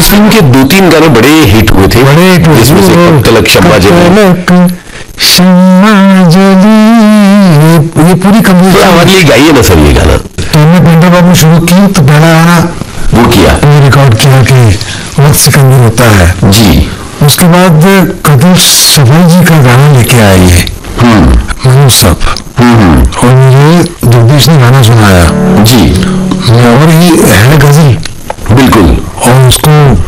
Film के 2-3 गाने बड़े हिट हुए थे, बड़े हिट हुए, इसमें से तलक शम्मा जली, शम्मा जली, ये पूरी कंपोजिशन हमारे लिए गाइए ना सर ये गाना। तो हमने पिंटू बाबू शुरू की तो पहला गाना वो किया, रिकॉर्ड किया कि वक्त सिकंदर होता है जी। उसके बाद कपिल सफल जी का गाना लेके आए ये मनोज साहब, और मुझे जगदीश ने गाना सुनाया जी, और ये है गजल बिल्कुल, और उसको